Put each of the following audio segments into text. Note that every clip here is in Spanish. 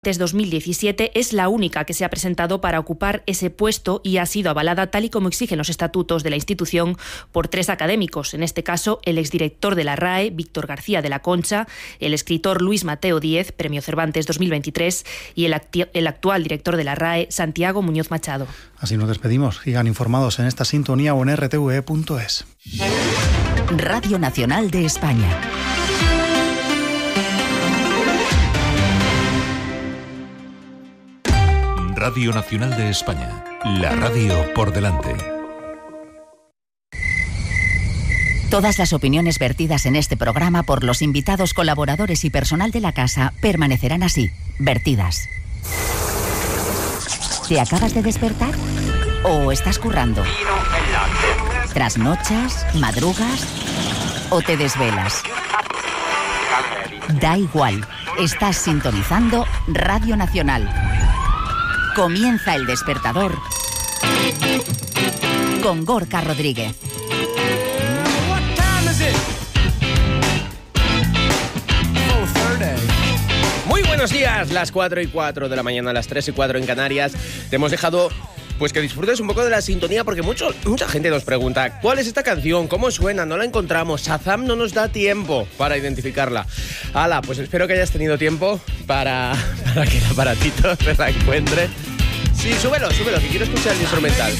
2017 es la única que se ha presentado para ocupar ese puesto y ha sido avalada tal y como exigen los estatutos de la institución por 3 académicos, en este caso el exdirector de la RAE, Víctor García de la Concha, el escritor Luis Mateo Díez, Premio Cervantes 2023, y el actual director de la RAE, Santiago Muñoz Machado. Así nos despedimos. Sigan informados en esta sintonía o en rtve.es. Radio Nacional de España. Radio Nacional de España, la radio por delante. Todas las opiniones vertidas en este programa por los invitados, colaboradores y personal de la casa permanecerán así, vertidas. ¿Te acabas de despertar? ¿O estás currando? ¿Trasnochas? ¿Madrugas? ¿O te desvelas? Da igual, estás sintonizando Radio Nacional. Comienza El Despertador con Gorka Rodríguez. Muy buenos días, las 4:04 de la mañana, las 3:04 en Canarias. Te hemos dejado pues que disfrutes un poco de la sintonía, porque mucha gente nos pregunta ¿cuál es esta canción? ¿Cómo suena? No la encontramos. Shazam no nos da tiempo para identificarla. Hala, pues espero que hayas tenido tiempo para que el aparatito te la encuentre. Sí, súbelo, que quiero escuchar el instrumental.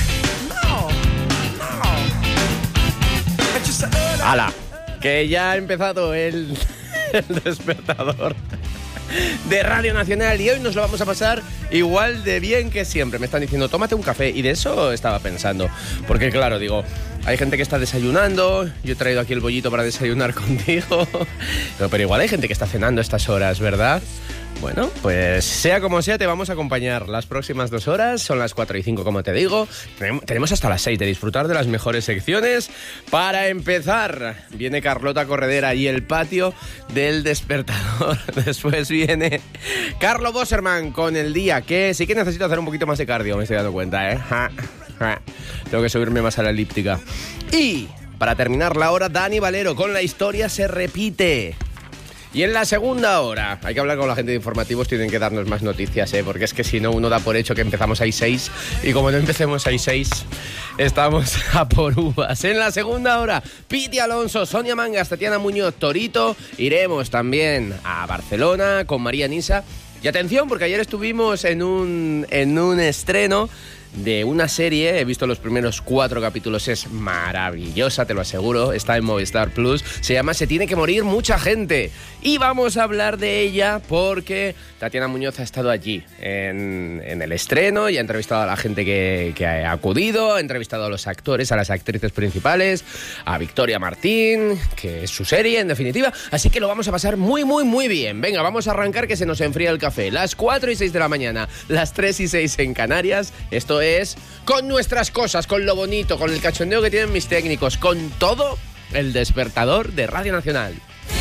¡Hala! Que ya ha empezado el despertador de Radio Nacional y hoy nos lo vamos a pasar igual de bien que siempre. Me están diciendo, tómate un café, y de eso estaba pensando. Porque claro, digo, hay gente que está desayunando, yo he traído aquí el bollito para desayunar contigo, pero igual hay gente que está cenando a estas horas, ¿verdad? Bueno, pues sea como sea, te vamos a acompañar las próximas 2 horas. Son las 4:05, como te digo. Tenemos hasta las 6 de disfrutar de las mejores secciones. Para empezar, viene Carlota Corredera y el patio del despertador. Después viene Carlo Bosserman con el día, que sí que necesito hacer un poquito más de cardio, me estoy dando cuenta, ¿eh? Tengo que subirme más a la elíptica. Y para terminar la hora, Dani Valero con La Historia se repite. Y en la segunda hora, hay que hablar con la gente de informativos, tienen que darnos más noticias, porque es que si no, uno da por hecho que empezamos a 6 y como no empecemos a 6, estamos a por uvas. En la segunda hora, Piti Alonso, Sonia Mangas, Tatiana Muñoz, Torito. Iremos también a Barcelona con María Nisa. Y atención, porque ayer estuvimos en un estreno de una serie, he visto los primeros 4 capítulos, es maravillosa, te lo aseguro, está en Movistar Plus, se llama Se tiene que morir mucha gente, y vamos a hablar de ella porque Tatiana Muñoz ha estado allí en el estreno y ha entrevistado a la gente que ha acudido, ha entrevistado a los actores, a las actrices principales, a Victoria Martín, que es su serie en definitiva, así que lo vamos a pasar muy muy muy bien. Venga, vamos a arrancar, que se nos enfría el café. Las 4:06 de la mañana, las 3:06 en Canarias. Esto es con nuestras cosas, con lo bonito, con el cachondeo que tienen mis técnicos, con todo, el despertador de Radio Nacional.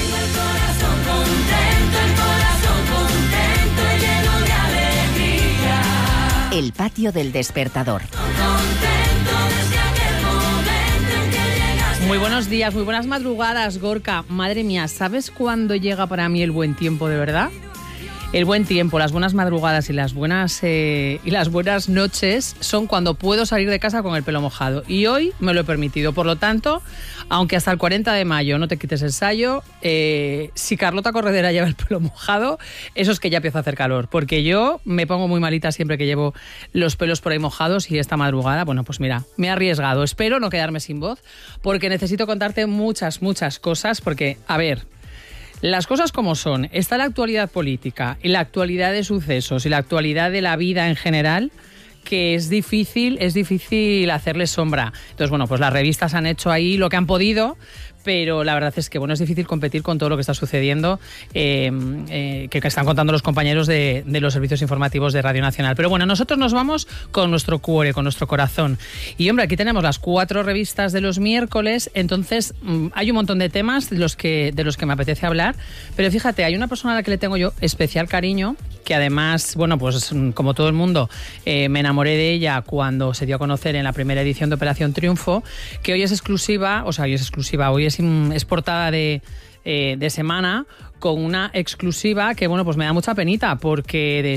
El patio del despertador. Muy buenos días, muy buenas madrugadas, Gorka. Madre mía, ¿sabes cuándo llega para mí el buen tiempo de verdad? El buen tiempo, las buenas madrugadas y las buenas noches son cuando puedo salir de casa con el pelo mojado. Y hoy me lo he permitido. Por lo tanto, aunque hasta el 40 de mayo no te quites el sayo, si Carlota Corredera lleva el pelo mojado, eso es que ya empieza a hacer calor. Porque yo me pongo muy malita siempre que llevo los pelos por ahí mojados, y esta madrugada, bueno, pues mira, me he arriesgado. Espero no quedarme sin voz, porque necesito contarte muchas cosas, porque, a ver, las cosas como son, está la actualidad política y la actualidad de sucesos y la actualidad de la vida en general, que es difícil hacerle sombra. Entonces, bueno, pues las revistas han hecho ahí lo que han podido, pero la verdad es que bueno, es difícil competir con todo lo que está sucediendo, que están contando los compañeros de los servicios informativos de Radio Nacional. Pero bueno, nosotros nos vamos con nuestro cuore, con nuestro corazón. Y hombre, aquí tenemos las 4 revistas de los miércoles, entonces hay un montón de temas de los que me apetece hablar, pero fíjate, hay una persona a la que le tengo yo especial cariño, que además, bueno, pues como todo el mundo, me enamoré de ella cuando se dio a conocer en la primera edición de Operación Triunfo, que hoy es exclusiva, hoy es portada de semana, con una exclusiva que, bueno, pues me da mucha penita, porque de